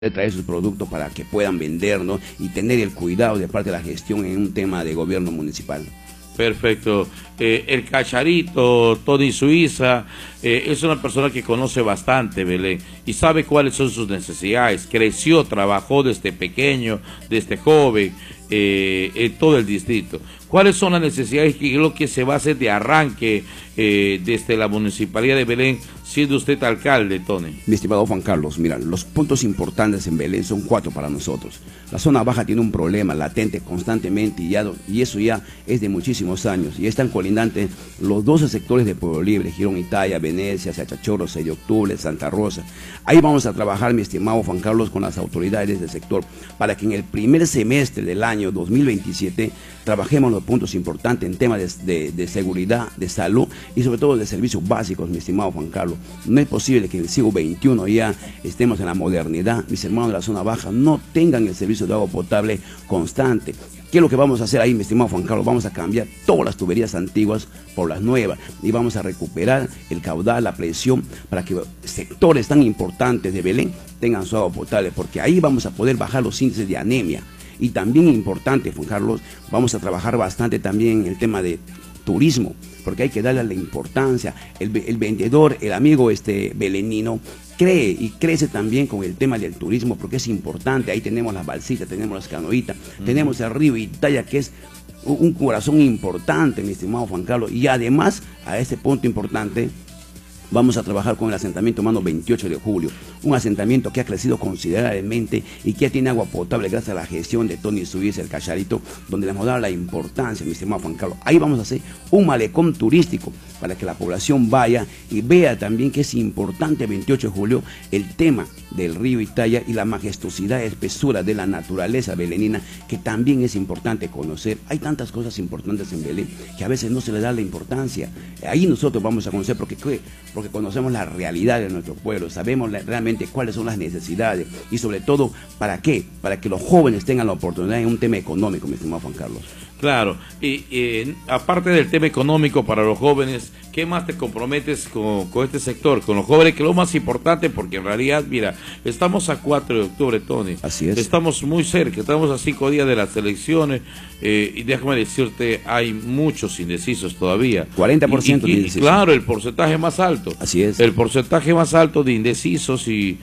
traer sus productos para que puedan vender, ¿no? Y tener el cuidado de parte de la gestión en un tema de gobierno municipal. Perfecto. El Cacharito, Tony Suiza, es una persona que conoce bastante Belén y sabe cuáles son sus necesidades. Creció, trabajó desde pequeño, desde joven, en todo el distrito. ¿Cuáles son las necesidades y lo que se va a hacer de arranque desde la Municipalidad de Belén, siendo usted alcalde, Tony? Mi estimado Juan Carlos, mira, los puntos importantes en Belén son 4 para nosotros. La zona baja tiene un problema latente constantemente y eso ya es de muchísimos años. Y están colindantes los 12 sectores de Pueblo Libre, Girón y Talla, Venecia, Siachachorro, 6 de octubre, Santa Rosa. Ahí vamos a trabajar, mi estimado Juan Carlos, con las autoridades del sector para que en el primer semestre del año 2027 trabajemos los puntos importantes en temas de seguridad, de salud y sobre todo de servicios básicos, mi estimado Juan Carlos. No es posible que en el siglo XXI ya estemos en la modernidad, mis hermanos de la zona baja no tengan el servicio de agua potable constante. ¿Qué es lo que vamos a hacer ahí, mi estimado Juan Carlos? Vamos a cambiar todas las tuberías antiguas por las nuevas y vamos a recuperar el caudal, la presión, para que sectores tan importantes de Belén tengan su agua potable, porque ahí vamos a poder bajar los índices de anemia. Y también importante, Juan Carlos, vamos a trabajar bastante también en el tema de turismo, porque hay que darle la importancia. El vendedor, el amigo belenino, cree y crece también con el tema del turismo, porque es importante. Ahí tenemos las balsitas, tenemos las canoitas, tenemos el río Italia, que es un corazón importante, mi estimado Juan Carlos. Y además, a este punto importante, vamos a trabajar con el asentamiento humano 28 de julio, un asentamiento que ha crecido considerablemente y que ya tiene agua potable gracias a la gestión de Tony Suiza, el Cacharito, donde le hemos dado la importancia, mi estimado Juan Carlos. Ahí vamos a hacer un malecón turístico para que la población vaya y vea también que es importante 28 de julio el tema del río Italia y la majestuosidad, espesura de la naturaleza belenina, que también es importante conocer. Hay tantas cosas importantes en Belén que a veces no se le da la importancia. Ahí nosotros vamos a conocer porque conocemos la realidad de nuestro pueblo, sabemos realmente cuáles son las necesidades y sobre todo, ¿para qué? Para que los jóvenes tengan la oportunidad en un tema económico, mi estimado Juan Carlos. Claro, y aparte del tema económico para los jóvenes, ¿qué más te comprometes con este sector, con los jóvenes, que es lo más importante? Porque en realidad, mira, estamos a 4 de octubre, Tony. Así es. Estamos muy cerca, estamos a 5 días de las elecciones, y déjame decirte, hay muchos indecisos todavía. 40% de indecisos. Claro, el porcentaje más alto. Así es. El porcentaje más alto de indecisos y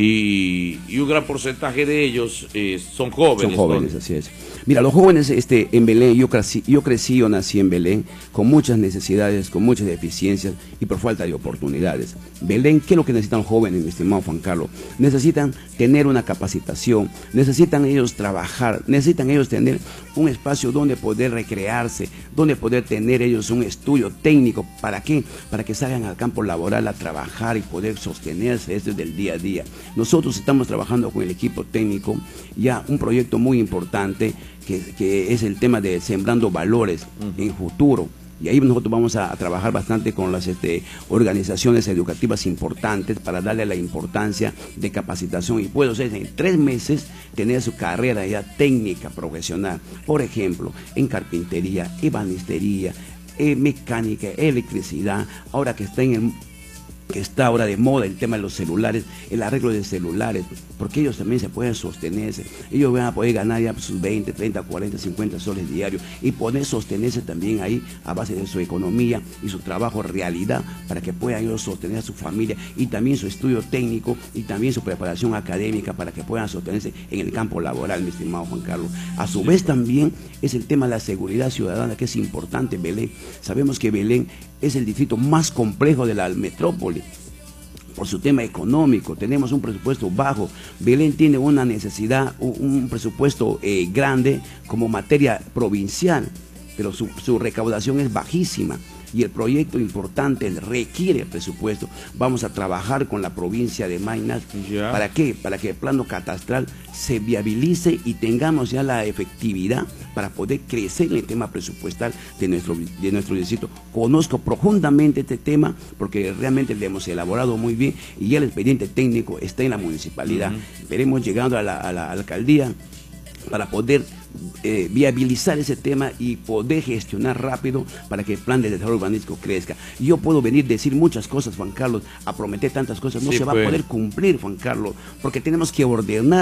un gran porcentaje de ellos son jóvenes. Son jóvenes, Tony. así es. Mira, los jóvenes en Belén, yo nací en Belén con muchas necesidades, con muchas deficiencias y por falta de oportunidades. Belén, ¿qué es lo que necesitan los jóvenes, mi estimado Juan Carlos? Necesitan tener una capacitación, necesitan ellos trabajar, necesitan ellos tener un espacio donde poder recrearse, donde poder tener ellos un estudio técnico. ¿Para qué? Para que salgan al campo laboral a trabajar y poder sostenerse desde el día a día. Nosotros estamos trabajando con el equipo técnico ya un proyecto muy importante que es el tema de sembrando valores en futuro. Y ahí nosotros vamos a trabajar bastante con las organizaciones educativas importantes para darle la importancia de capacitación y puede ser en 3 meses tener su carrera ya técnica profesional. Por ejemplo, en carpintería, ebanistería, mecánica, electricidad, ahora que está ahora de moda el tema de los celulares, el arreglo de celulares, porque ellos también se pueden sostenerse, ellos van a poder ganar ya sus 20, 30, 40, 50 soles diarios y poder sostenerse también ahí a base de su economía y su trabajo realidad para que puedan ellos sostener a su familia y también su estudio técnico y también su preparación académica para que puedan sostenerse en el campo laboral, mi estimado Juan Carlos. A su vez también es el tema de la seguridad ciudadana, que es importante en Belén. Sabemos que Belén es el distrito más complejo de la metrópoli por su tema económico. Tenemos un presupuesto bajo. Belén tiene una necesidad, un presupuesto grande como materia provincial, pero su recaudación es bajísima. Y el proyecto importante requiere presupuesto. Vamos a trabajar con la provincia de Maynas. ¿Para qué? Para que el plano catastral se viabilice y tengamos ya la efectividad para poder crecer en el tema presupuestal de nuestro distrito. Conozco profundamente este tema porque realmente lo hemos elaborado muy bien y ya el expediente técnico está en la municipalidad. Veremos llegando a la alcaldía para poder viabilizar ese tema y poder gestionar rápido para que el plan de desarrollo urbanístico crezca. Yo puedo venir a decir muchas cosas, Juan Carlos, a prometer tantas cosas, no Sí, se va a pues. poder cumplir, Juan Carlos, porque tenemos que ordenar